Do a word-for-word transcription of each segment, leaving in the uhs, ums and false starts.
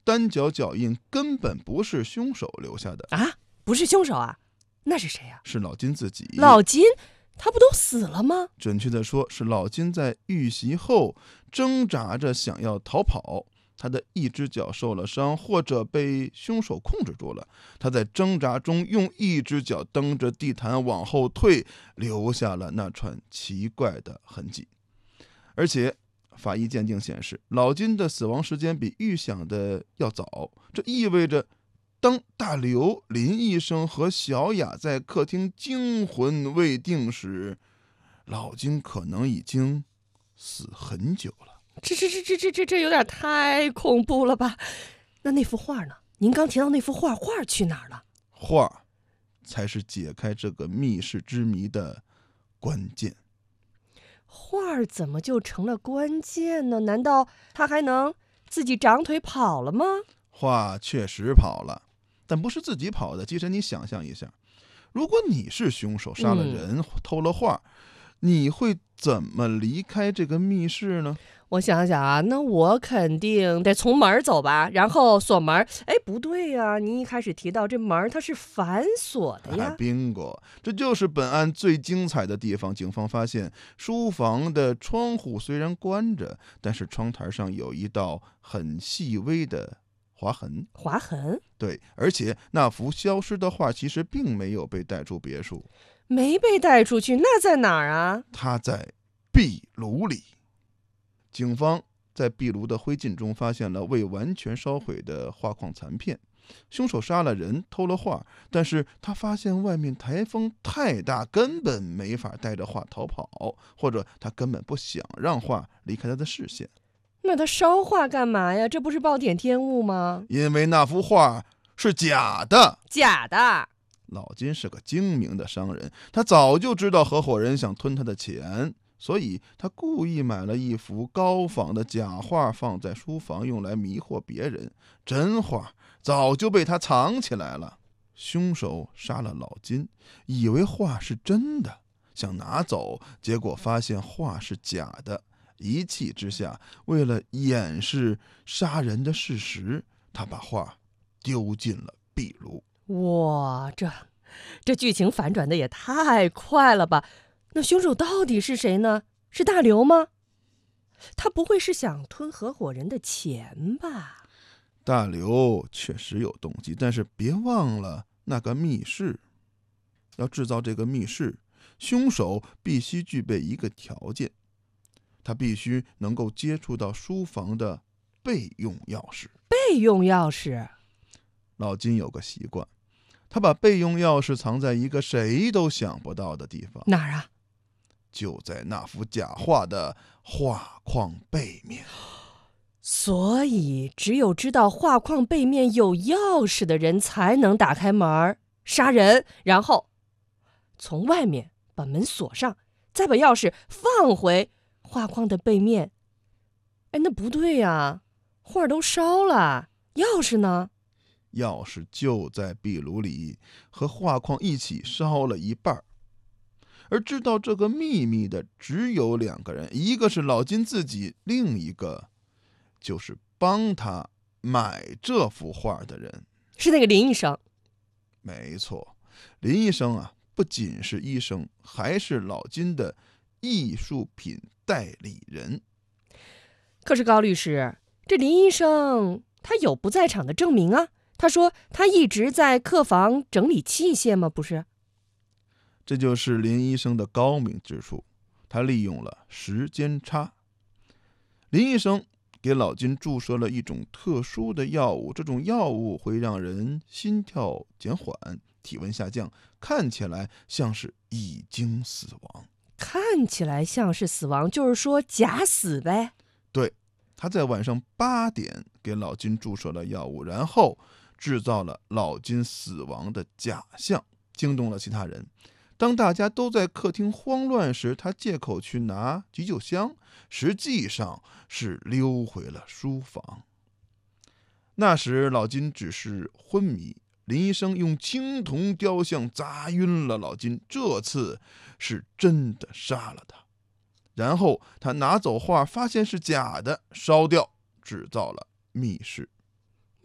单脚脚印根本不是凶手留下的啊！不是凶手啊？那是谁啊？ 是老金自己。 老金？他不都死了吗？ 准确的说，是老金在遇袭后挣扎着想要逃跑，他的一只脚受了伤，或者被凶手控制住了。他在挣扎中用一只脚蹬着地毯往后退，留下了那串奇怪的痕迹。而且法医鉴定显示，老金的死亡时间比预想的要早，这意味着当大刘、林医生和小雅在客厅惊魂未定时，老金可能已经死很久了。 这这这这这这这有点太恐怖了吧？那那幅画呢？您刚提到那幅画，画去哪儿了？ 画才是解开这个密室之谜的关键。 画怎么就成了关键呢？难道他还能自己长腿跑了吗？ 画确实跑了，但不是自己跑的。其实你想象一下，如果你是凶手，杀了人，嗯、偷了画，你会怎么离开这个密室呢？ 我想想啊，那我肯定得从门走吧，然后锁门。哎，不对呀，您一开始提到这门它是反锁的呀。 哎，bingo，这就是本案最精彩的地方。警方发现书房的窗户虽然关着，但是窗台上有一道很细微的划痕。 划痕？ 对，而且那幅消失的画其实并没有被带出别墅。 没被带出去，那在哪儿啊？ 它在壁炉里。警方在壁炉的灰烬中发现了未完全烧毁的画框残片。凶手杀了人，偷了画，但是他发现外面台风太大，根本没法带着画逃跑，或者他根本不想让画离开他的视线。 那他烧画干嘛呀？这不是暴殄天物吗？ 因为那幅画是假的。 假的。 老金是个精明的商人，他早就知道合伙人想吞他的钱，所以他故意买了一幅高仿的假画放在书房，用来迷惑别人。真画早就被他藏起来了。凶手杀了老金，以为画是真的，想拿走，结果发现画是假的。一气之下，为了掩饰杀人的事实，他把画丢进了壁炉。 哇，这这剧情反转的也太快了吧？那凶手到底是谁呢？是大刘吗？他不会是想吞合伙人的钱吧？ 大刘确实有动机，但是别忘了那个密室。要制造这个密室，凶手必须具备一个条件，他必须能够接触到书房的备用钥匙。 备用钥匙？ 老金有个习惯，他把备用钥匙藏在一个谁都想不到的地方。 哪儿啊？ 就在那幅假画的画框背面。 所以只有知道画框背面有钥匙的人才能打开门杀人，然后从外面把门锁上，再把钥匙放回画框的背面。哎，那不对呀，画都烧了，钥匙呢？ 钥匙就在壁炉里，和画框一起烧了一半。而知道这个秘密的只有两个人，一个是老金自己，另一个就是帮他买这幅画的人。 是那个林医生。 没错，林医生啊，不仅是医生，还是老金的艺术品代理人。 可是高律师，这林医生他有不在场的证明啊，他说他一直在客房整理器械吗？不是。 这就是林医生的高明之处，他利用了时间差。林医生给老金注射了一种特殊的药物，这种药物会让人心跳减缓，体温下降，看起来像是已经死亡。 看起来像是死亡，就是说假死呗。 对，他在晚上八点给老金注射了药物，然后制造了老金死亡的假象，惊动了其他人。当大家都在客厅慌乱时，他借口去拿急救箱，实际上是溜回了书房。那时老金只是昏迷，林医生用青铜雕像砸晕了老金，这次是真的杀了他。然后他拿走画，发现是假的，烧掉，制造了密室。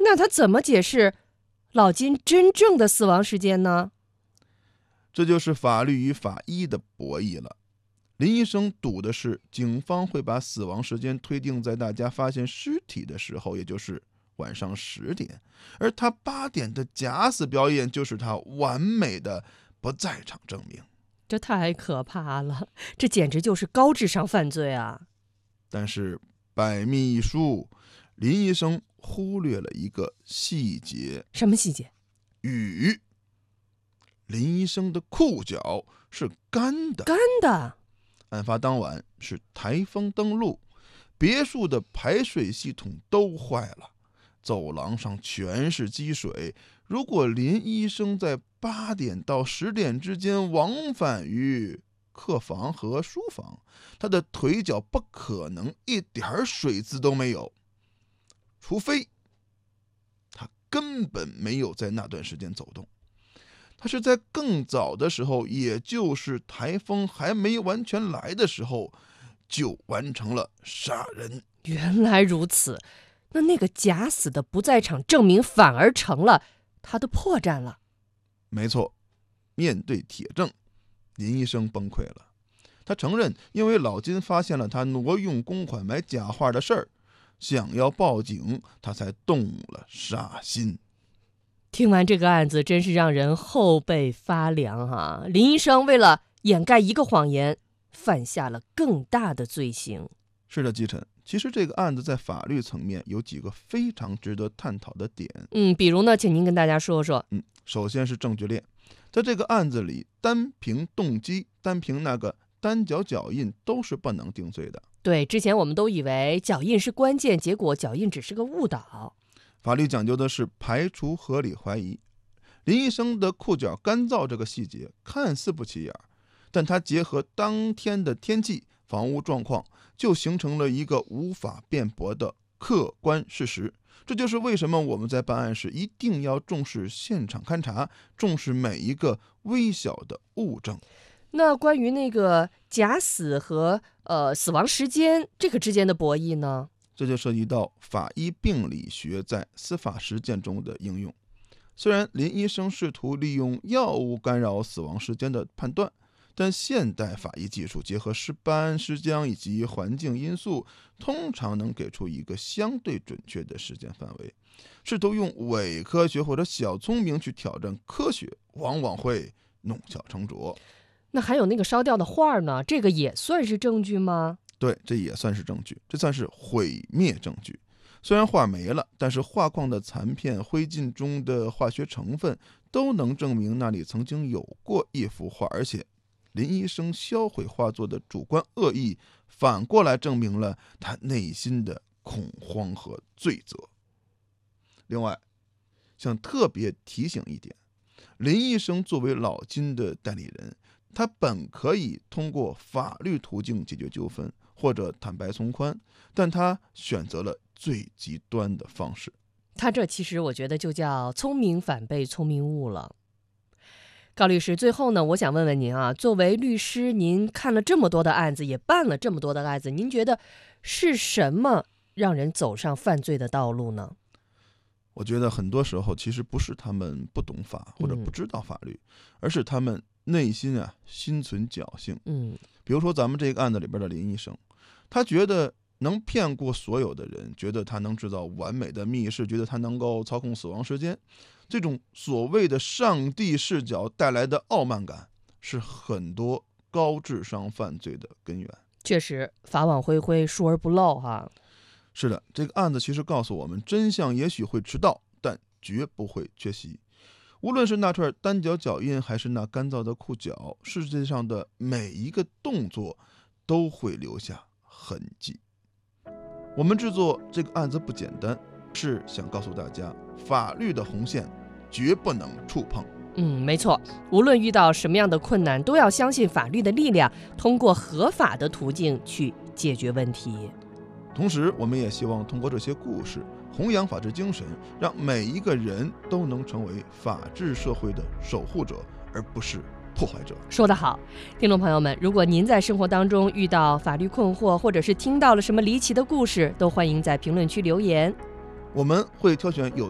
那他怎么解释老金真正的死亡时间呢？ 这就是法律与法医的博弈了。林医生赌的是警方会把死亡时间推定在大家发现尸体的时候，也就是晚上十点，而他八点的假死表演就是他完美的不在场证明。 这太可怕了，这简直就是高智商犯罪啊！ 但是百密一疏，林医生忽略了一个细节。 什么细节？ 雨。林医生的裤脚是干的。 干的。 案发当晚是台风登陆，别墅的排水系统都坏了，走廊上全是积水。如果林医生在八点到十点之间往返于客房和书房，他的腿脚不可能一点水渍都没有，除非他根本没有在那段时间走动。他是在更早的时候，也就是台风还没完全来的时候，就完成了杀人。 原来如此，那那个假死的不在场证明反而成了他的破绽了。 没错，面对铁证，林医生崩溃了。他承认，因为老金发现了他挪用公款买假画的事儿，想要报警，他才动了杀心。 听完这个案子，真是让人后背发凉啊！林医生为了掩盖一个谎言，犯下了更大的罪行。 是的，季晨，其实这个案子在法律层面有几个非常值得探讨的点。 嗯，比如呢，请您跟大家说说。 嗯，首先是证据链，在这个案子里，单凭动机，单凭那个单脚脚印都是不能定罪的。 对，之前我们都以为脚印是关键，结果脚印只是个误导。 法律讲究的是排除合理怀疑。林医生的裤脚干燥这个细节看似不起眼，但它结合当天的天气、房屋状况，就形成了一个无法辩驳的客观事实。这就是为什么我们在办案时一定要重视现场勘查，重视每一个微小的物证。 那关于那个假死和呃死亡时间这个之间的博弈呢？ 这就涉及到法医病理学在司法实践中的应用。虽然林医生试图利用药物干扰死亡时间的判断，但现代法医技术结合尸斑、尸僵以及环境因素，通常能给出一个相对准确的时间范围。试图用伪科学或者小聪明去挑战科学，往往会弄巧成拙。 那还有那个烧掉的画呢？这个也算是证据吗？ 对，这也算是证据，这算是毁灭证据。虽然画没了，但是画框的残片、灰烬中的化学成分都能证明那里曾经有过一幅画，而且林医生销毁画作的主观恶意，反过来证明了他内心的恐慌和罪责。另外，想特别提醒一点，林医生作为老金的代理人，他本可以通过法律途径解决纠纷，或者坦白从宽，但他选择了最极端的方式。 他这其实我觉得就叫聪明反被聪明误了。高律师，最后呢，我想问问您啊，作为律师，您看了这么多的案子，也办了这么多的案子，您觉得是什么让人走上犯罪的道路呢？ 我觉得很多时候其实不是他们不懂法或者不知道法律，嗯、而是他们内心啊心存侥幸。 嗯， 比如说咱们这个案子里边的林医生，他觉得能骗过所有的人，觉得他能制造完美的密室，觉得他能够操控死亡时间。这种所谓的上帝视角带来的傲慢感，是很多高智商犯罪的根源。 确实，法网恢恢，疏而不漏哈。 是的，这个案子其实告诉我们，真相也许会迟到，但绝不会缺席。无论是那串单脚脚印，还是那干燥的裤脚，世界上的每一个动作都会留下痕迹。我们制作这个案子不简单，是想告诉大家，法律的红线绝不能触碰。 嗯，没错，无论遇到什么样的困难，都要相信法律的力量，通过合法的途径去解决问题。 同时，我们也希望通过这些故事，弘扬法治精神，让每一个人都能成为法治社会的守护者，而不是破坏者。 说得好，听众朋友们，如果您在生活当中遇到法律困惑，或者是听到了什么离奇的故事，都欢迎在评论区留言。 我们会挑选有